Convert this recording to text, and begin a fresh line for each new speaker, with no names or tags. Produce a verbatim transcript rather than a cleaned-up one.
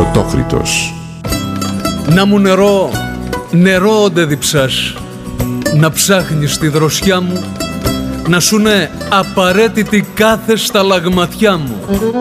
Πρωτόκριτος.
Να μου νερό, νερό όντε διψάς, να ψάχνεις τη δροσιά μου, να σου είναι απαραίτητη κάθε σταλαγματιά μου.